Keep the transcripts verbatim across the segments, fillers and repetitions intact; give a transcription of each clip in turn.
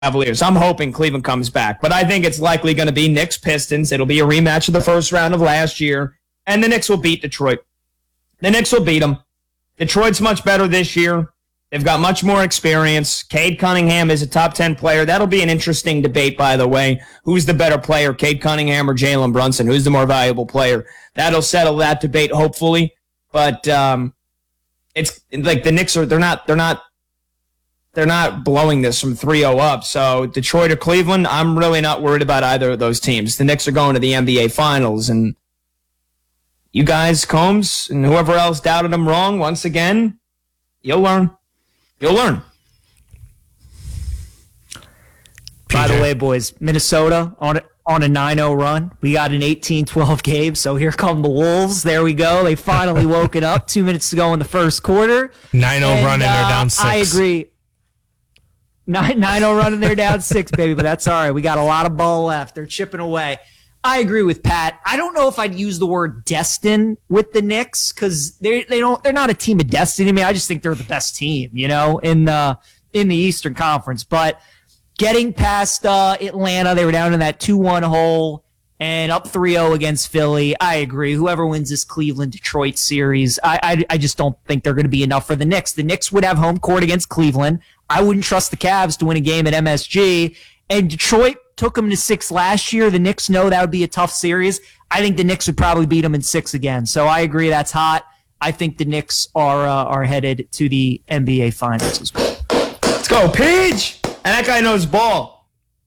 Cavaliers. I'm hoping Cleveland comes back, but I think it's likely going to be Knicks Pistons. It'll be a rematch of the first round of last year, and the Knicks will beat Detroit. The Knicks will beat them. Detroit's much better this year. They've got much more experience. Cade Cunningham is a top ten player. That'll be an interesting debate, by the way. Who's the better player, Cade Cunningham or Jalen Brunson? Who's the more valuable player? That'll settle that debate, hopefully. But um, it's like the Knicks are they're not they're not they're not blowing this from three oh up. So Detroit or Cleveland, I'm really not worried about either of those teams. The Knicks are going to the N B A Finals, and you guys, Combs, and whoever else doubted them wrong, once again, you'll learn. You'll learn. By the way, boys, Minnesota on a, on a nine oh run. We got an eighteen twelve game, so here come the Wolves. There we go. They finally woke it up two minutes to go in the first quarter. nine oh and, run and uh, they're down six. I agree. nine oh run and they're down six, baby, but that's all right. We got a lot of ball left. They're chipping away. I agree with Pat. I don't know if I'd use the word destined with the Knicks because they they don't they're not a team of destiny to me. I just think they're the best team, you know, in the in the Eastern Conference. But getting past uh, Atlanta, they were down in that two one hole and up three oh against Philly. I agree. Whoever wins this Cleveland Detroit series, I I, I just don't think they're going to be enough for the Knicks. The Knicks would have home court against Cleveland. I wouldn't trust the Cavs to win a game at M S G. And Detroit took them to six last year. The Knicks know that would be a tough series. I think the Knicks would probably beat them in six again. So I agree that's hot. I think the Knicks are uh, are headed to the N B A Finals as well. Let's go, Peach! And that guy knows ball.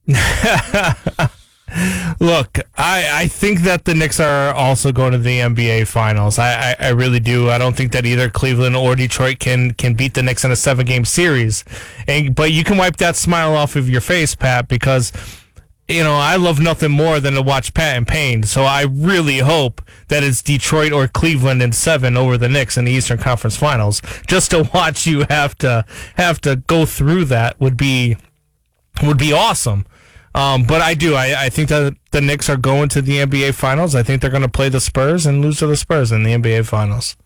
Look, I, I think that the Knicks are also going to the N B A Finals. I, I, I really do. I don't think that either Cleveland or Detroit can can beat the Knicks in a seven-game series. And, but you can wipe that smile off of your face, Pat, because, you know, I love nothing more than to watch Pat in pain. So I really hope that it's Detroit or Cleveland in seven over the Knicks in the Eastern Conference Finals. Just to watch you have to have to go through that would be would be awesome. Um, but I do. I, I think that the Knicks are going to the N B A Finals. I think they're going to play the Spurs and lose to the Spurs in the N B A Finals.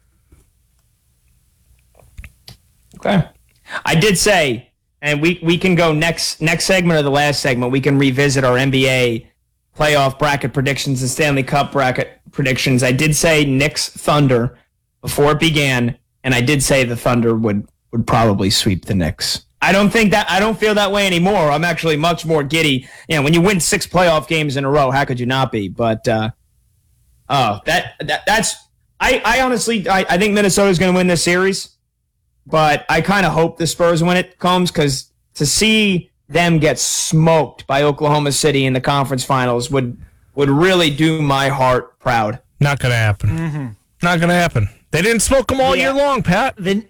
Okay. I did say, and we, we can go next next segment or the last segment, we can revisit our N B A playoff bracket predictions and Stanley Cup bracket predictions. I did say Knicks Thunder before it began, and I did say the Thunder would, would probably sweep the Knicks. I don't think that I don't feel that way anymore. I'm actually much more giddy. You know, when you win six playoff games in a row, how could you not be? But uh, oh, that that that's I, I honestly I, I think Minnesota's going to win this series, but I kind of hope the Spurs win it, Combs, because to see them get smoked by Oklahoma City in the conference finals would would really do my heart proud. Not going to happen. Mm-hmm. Not going to happen. They didn't smoke them all yeah. year long, Pat. Then.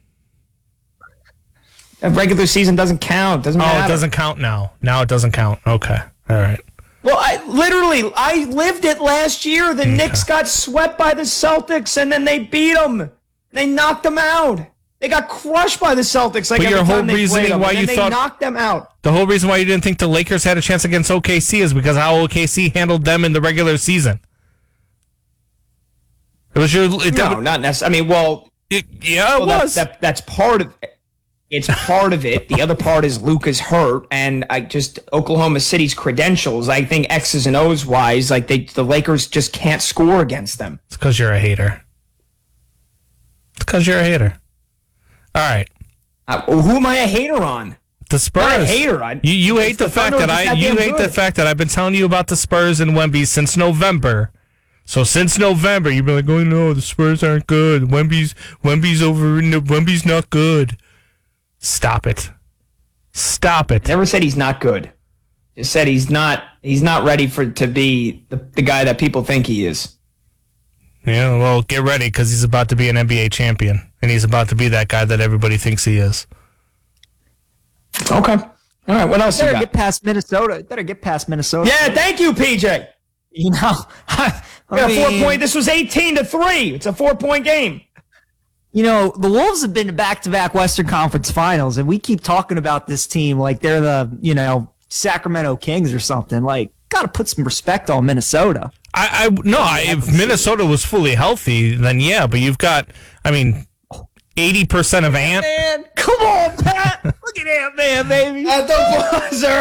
A regular season doesn't count. Doesn't oh, matter. it doesn't count now. Now it doesn't count. Okay. All right. Well, I literally, I lived it last year. The okay. Knicks got swept by the Celtics, and then they beat them. They knocked them out. They got crushed by the Celtics. Like but every your whole time they reasoning played them, why and you then thought they knocked them out. The whole reason why you didn't think the Lakers had a chance against O K C is because how O K C handled them in the regular season. It was your. It, no, that, not necessarily. I mean, well, it, yeah, it well, was. That, that, that's part of it. It's part of it. The other part is Luka's hurt, and I just Oklahoma City's credentials. I think X's and O's wise, like they, the Lakers just can't score against them. It's because you're a hater. It's because you're a hater. All right. Uh, who am I a hater on? The Spurs. I'm not a hater. I, you you hate the, the fact that I you hate good. the fact that I've been telling you about the Spurs and Wemby since November. So since November, you've been like, oh no, the Spurs aren't good. Wemby's Wemby's over. Wemby's not good. Stop it. Stop it. Never said he's not good. Just said he's not he's not ready for to be the, the guy that people think he is. Yeah, well, get ready because he's about to be an N B A champion. And he's about to be that guy that everybody thinks he is. Okay. All right, what else you better got? get past Minnesota. Better get past Minnesota. Yeah, thank you, P J. You know, I, I got mean, a four point. This was eighteen to three. It's a four-point game. You know, the Wolves have been to back-to-back Western Conference Finals, and we keep talking about this team like they're the, you know, Sacramento Kings or something. Like, got to put some respect on Minnesota. I, I no, I, if Minnesota was fully healthy, then yeah, but you've got, I mean, eighty percent of Ant. Man, come on, Pat. Look at Ant-Man, baby. At the buzzer.